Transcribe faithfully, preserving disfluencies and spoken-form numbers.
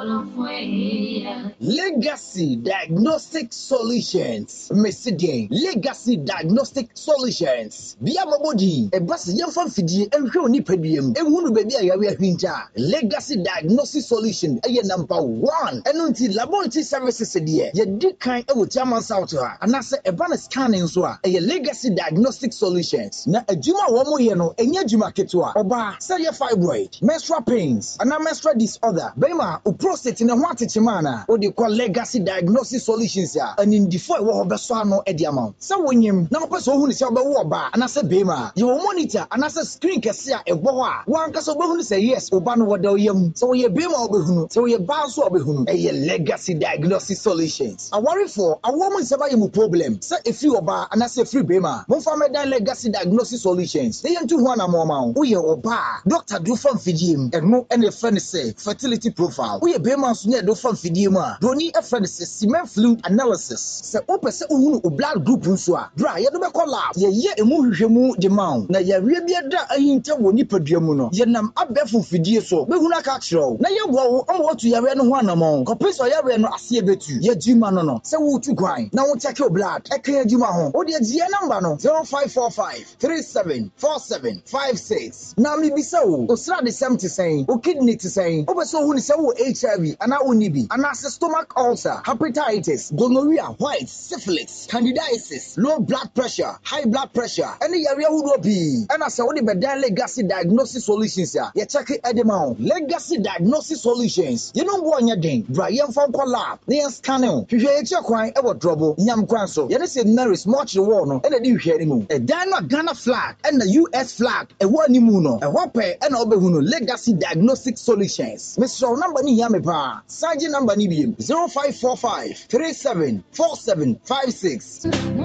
Legacy Diagnostic Solutions. Messidian Legacy Diagnostic Solutions. Via Mobodi, a bus Yamfan Fiji and Crony Pedium, and Wunu Baby Area Hinta. Legacy Diagnostic Solution, a number one. And until laboratory services, dear, ye did kind of German South, and I say a banner scanning so a Legacy Diagnostic Solutions. Na a Juma Womoyano, and Yajuma Ketua, Oba, Sadia fibroid, menstrual pains, and a menstrual disorder, Bema, who prostate in a water chimana, or they call Legacy Diagnostic Solutions, and in the four war Beswano at the amount. So when you now person who is about war, and I said Bema, you monitor, and I said screen Cassia, a boa, one castle who say yes, Obano Wadoyum, so ye Bema Obehunu, so ye Basso Obehunu, a Legacy Diagnostic Solutions. I worry for a woman survival problem. Say if you oba, and I say free Bema, Monfameda Legacy Diagnostic Solutions, they into one amount, we are oba, Doctor do from Fijim, and no any friend say fertility profile. We are Bema near do from Fidima, Brony a friend says cement fluid analysis. Say open say unu blood group unswa. Dry ya do be call out. Ye ye emu hwehwemu de maun. Na ye wie bia da ahinta woni paduamu no. Ye nam abefu fidie so. Be huna ka kiro. Na ye wo am wo to yare no ho anamon. Kopeso yare no ase betu. Ye juma no no. Say wo tu kwan. Na wo check your blood. E kan juma ho. O de gie number no zero five four five three seven four seven five six. Na mi bisa wo. Osra de seventy saying. O kidney to saying. O be so hu ni say wo H I V ana onibi. Ana stomach ulcer, hepatitis, gonorrhea, white, syphilis, candidiasis, low blood pressure, high blood pressure, any area would be. And as I would be Legacy Diagnosis Solutions, ya check it at the mount. Legacy Diagnosis Solutions. You know what you're doing. Brian from Collab, they are scanning. You hear your coin ever trouble, Yam Quanso. You say Mary's much the war, and a new hearing. A Dana Ghana flag and the U S flag, a one Nimuno, a Wape and Obehuno Legacy Diagnostic Solutions. Mister Number Niyamipa, Sergeant number Nibium zero five four five three seven four seven five six.